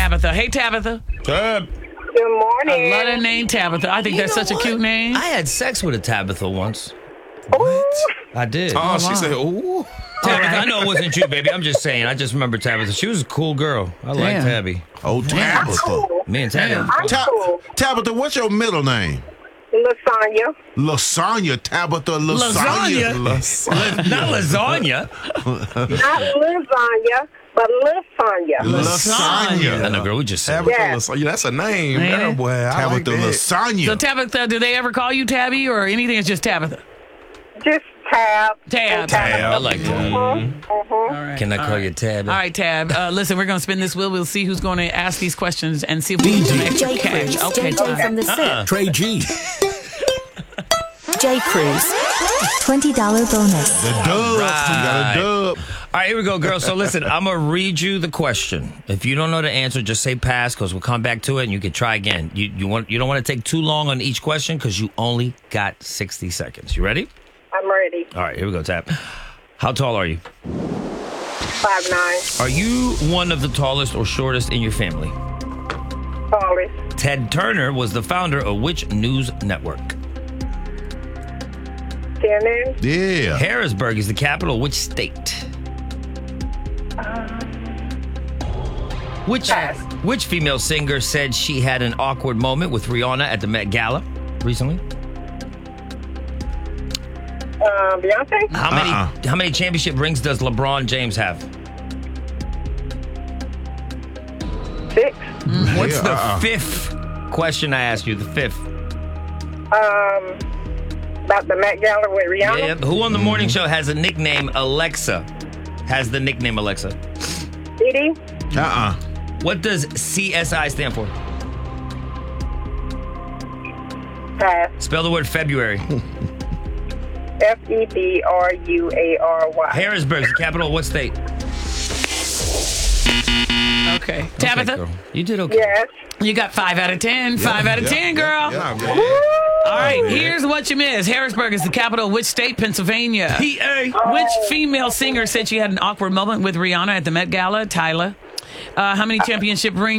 Tabitha. Hey, Tabitha. Tab. Good morning. I love that name, Tabitha. I think that's such a cute name. I had sex with a Tabitha once. What? I did. Oh, she said, ooh. Tabitha, I know it wasn't you, baby. I'm just saying. I just remember Tabitha. She was a cool girl. I like Tabby. Oh, Tabitha. Cool. Me and Tabby. I'm cool. Tabitha, what's your middle name? Lasagna. Lasagna, Tabitha, lasagna. Not lasagna. Not lasagna, but lasagna. Lasagna. I know, girl. We just said Tabitha, Yeah. lasagna. That's a name. Ain't Yeah, it? boy. Tabitha, lasagna. So, Tabitha, do they ever call you Tabby or anything? It's just Tabitha? Just Tab. Tab. I like that. All right. Can I call you Tab? All right, Tab. Listen, we're going to spin this wheel. We'll see who's going to ask these questions and see if we can get some extra J. cash. Cruz, Okay, JJ from the SIP. Trey G. J. Cruz, $20 bonus. The dub. Right. You got a dub. All right, here we go, girls. So listen, I'm going to read you the question. If you don't know the answer, just say pass because we'll come back to it and you can try again. You don't want to take too long on each question because you only got 60 seconds. You ready? I'm ready. All right, here we go, Tab. How tall are you? 5'9". Are you one of the tallest or shortest in your family? Tallest. Ted Turner was the founder of which news network? CNN. Yeah. Harrisburg is the capital of which state? Which female singer said she had an awkward moment with Rihanna at the Met Gala recently? Beyonce. How many championship rings does LeBron James have? 6. What's the fifth question I asked you? The fifth. About the Met Gala with Rihanna. Yeah. Who on the morning show has a nickname Alexa? Has the nickname Alexa? Diddy. What does CSI stand for? Pass. Spell the word February. February. Harrisburg is the capital of what state? Okay. Tabitha, Okay, girl. You did okay. Yes. you got 5 out of 10. 5 out of 10, girl. Yeah, All right, here's what you missed. Harrisburg is the capital of which state? Pennsylvania. PA. Which female singer said she had an awkward moment with Rihanna at the Met Gala? Tyler. How many championship rings